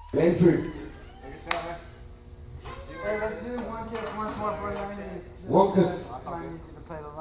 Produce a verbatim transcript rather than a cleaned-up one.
Benford. Hey, let's do one kiss, one more for you. Wonkus. I need you to play the